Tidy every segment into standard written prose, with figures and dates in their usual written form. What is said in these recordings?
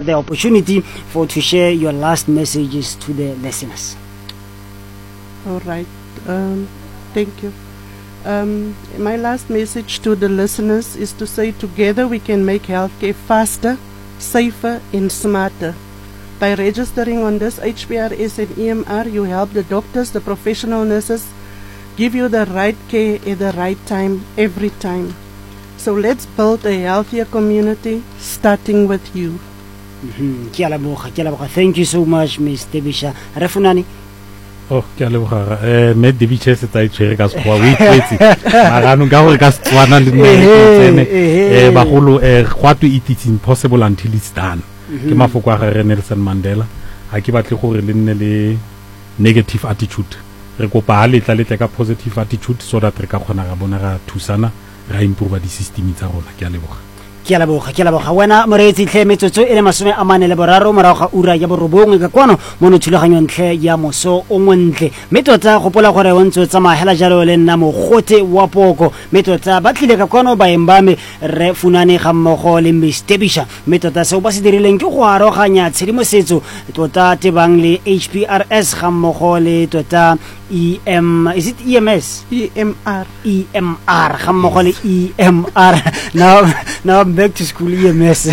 the opportunity to share your last messages to the listeners. All right. Thank you. My last message to the listeners is to say together we can make healthcare faster, safer, and smarter. By registering on this HPRS and EMR, you help the doctors, the professional nurses, give you the right care at the right time, every time. So let's build a healthier community, starting with you. Thank you so much, Ms. Debisha. Refunani? Oh, ke a leboga me Debisha se tsa itshwere ka sekgwa o itletse mara no ka gore ka Setswana le nne bagolo go atwe it is impossible until it's done ke mafoko a ga Nelson Mandela ha ke batle gore le nne le negative attitude re kopa ha letla ka positive attitude so that re ka khona ga bona ga thusana ra improve di system tsa rona ke a leboga ke a leboga wena moreetsi tle metsotso e le 43 morago ga ura ya borobongwe ka kwano mo no thulaganyo ntle ya moso o montle metotsa gopola gore o ntse tsa mahela jalo le nna mogote wa poko metotsa ba tlile ka kwano ba embame re funane ga mmogo le Ms. Debisha metotsa se o ba se dirileng ke go aroganya tshedimosetso tota tebang le HPRS ga mmogo le tota is it EMS? EMR ga mmogo le EMR now I'm back to school EMS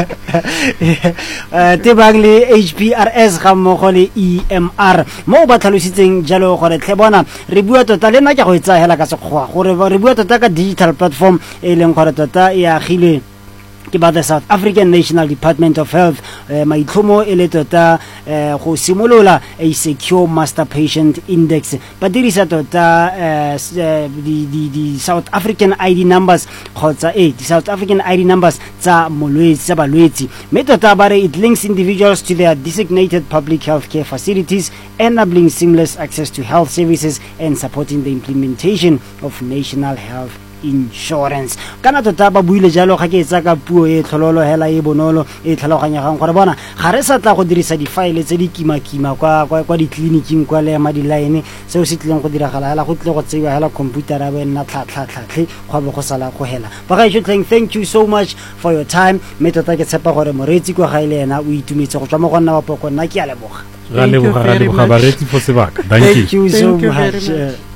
tebang le HPRS ga mmogo le EMR mo ba tlhalositseng jalo gore tle bona re bua tota le nna ke go etsa hela ka sekgwa gore re bua tota ka digital platform e leng gore tota e agile about the South African National Department of Health maitlhomo e le tota go simolola a secure master patient index ba dirisa tota the South African ID numbers khotsa the South African ID numbers tsa molwetsi tsa balwetsi me tota ba re it links individuals to their designated public health care facilities, enabling seamless access to health services and supporting the implementation of national health insurance. Kana tota ba buile jalo ga ke etsa ka puo e tlhololo hela e bonolo e tlhaloganyegang gore bona ga re sa tla go dirisa di file tse di kima kwa di clinicing kwa le ma di line se o se tleng go diragala hela go tle go tseiwa hela computer ya bena tlhatlhatlhatlhe go ba go sala go hela ba ga you thank you so much for your time me tota ke tshepa gore moretsi kwa ga ile ena o itumetse go tswa mo go nna wa poko nna ke a leboga ba retsi for sebaka thank you so much